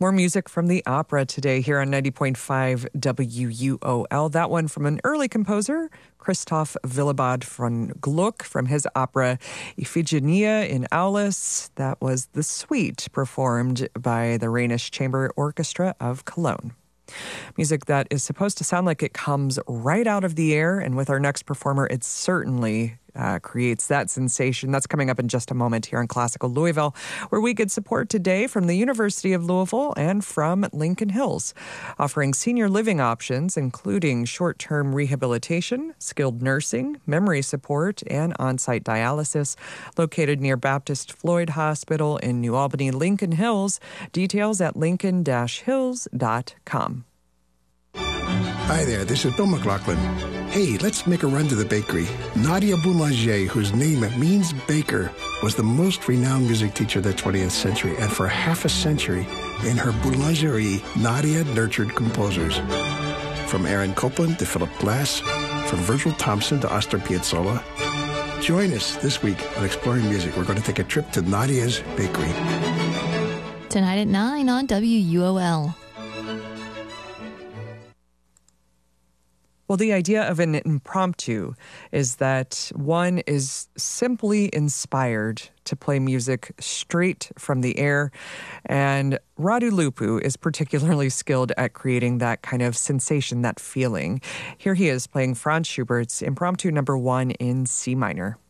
More music from the opera today here on 90.5 WUOL. That one from an early composer, Christoph Willibald von Gluck, from his opera Iphigenia in Aulis. That was the suite performed by the Rhenish Chamber Orchestra of Cologne. Music that is supposed to sound like it comes right out of the air, and with our next performer, it certainly creates that sensation. That's coming up in just a moment here on Classical Louisville, where we get support today from the University of Louisville and from Lincoln Hills, offering senior living options, including short-term rehabilitation, skilled nursing, memory support, and on-site dialysis. Located near Baptist Floyd Hospital in New Albany, Lincoln Hills. Details at lincoln-hills.com. Hi there, this is Bill McLaughlin. Hey, let's make a run to the bakery. Nadia Boulanger, whose name means baker, was the most renowned music teacher of the 20th century, and for half a century, in her boulangerie, Nadia nurtured composers. From Aaron Copland to Philip Glass, from Virgil Thompson to Astor Piazzolla. Join us this week on Exploring Music. We're going to take a trip to Nadia's Bakery. Tonight at 9 on WUOL. Well, the idea of an impromptu is that one is simply inspired to play music straight from the air, and Radu Lupu is particularly skilled at creating that kind of sensation, that feeling. Here he is playing Franz Schubert's Impromptu No. 1 in C minor.